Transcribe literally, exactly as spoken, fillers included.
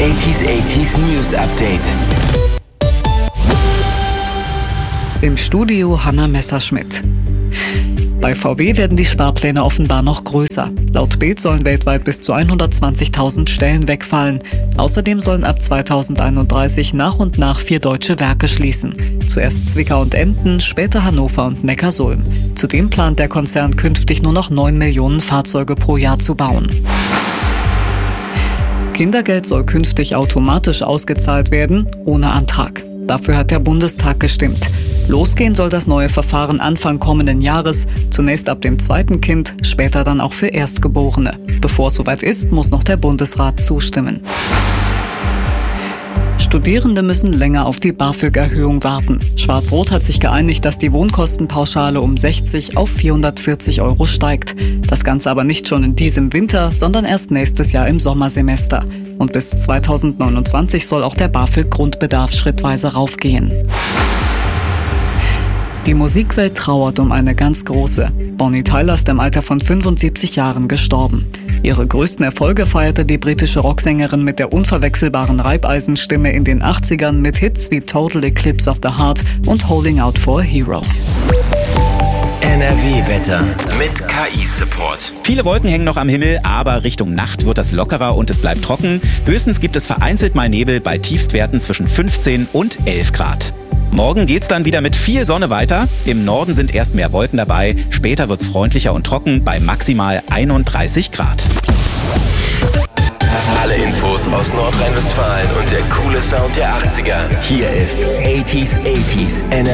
achtziger achtziger News Update. Im Studio Hanna Messerschmidt. Bei V W werden die Sparpläne offenbar noch größer. Laut Bild sollen weltweit bis zu hundertzwanzigtausend Stellen wegfallen. Außerdem sollen ab zweitausendeinunddreißig nach und nach vier deutsche Werke schließen. Zuerst Zwickau und Emden, später Hannover und Neckarsulm. Zudem plant der Konzern künftig nur noch neun Millionen Fahrzeuge pro Jahr zu bauen. Kindergeld soll künftig automatisch ausgezahlt werden, ohne Antrag. Dafür hat der Bundestag gestimmt. Losgehen soll das neue Verfahren Anfang kommenden Jahres, zunächst ab dem zweiten Kind, später dann auch für Erstgeborene. Bevor es soweit ist, muss noch der Bundesrat zustimmen. Studierende müssen länger auf die BAföG-Erhöhung warten. Schwarz-Rot hat sich geeinigt, dass die Wohnkostenpauschale um sechzig auf vierhundertvierzig Euro steigt. Das Ganze aber nicht schon in diesem Winter, sondern erst nächstes Jahr im Sommersemester. Und bis zweitausendneunundzwanzig soll auch der BAföG-Grundbedarf schrittweise raufgehen. Die Musikwelt trauert um eine ganz große. Bonnie Tyler ist im Alter von fünfundsiebzig Jahren gestorben. Ihre größten Erfolge feierte die britische Rocksängerin mit der unverwechselbaren Reibeisenstimme in den achtzigern mit Hits wie Total Eclipse of the Heart und Holding Out for a Hero. N R W-Wetter mit K I-Support. Viele Wolken hängen noch am Himmel, aber Richtung Nacht wird das lockerer und es bleibt trocken. Höchstens gibt es vereinzelt mal Nebel bei Tiefstwerten zwischen fünfzehn und elf Grad. Morgen geht's dann wieder mit viel Sonne weiter. Im Norden sind erst mehr Wolken dabei. Später wird's freundlicher und trocken bei maximal einunddreißig Grad. Alle Infos aus Nordrhein-Westfalen und der coole Sound der achtziger. Hier ist achtziger achtziger N R W.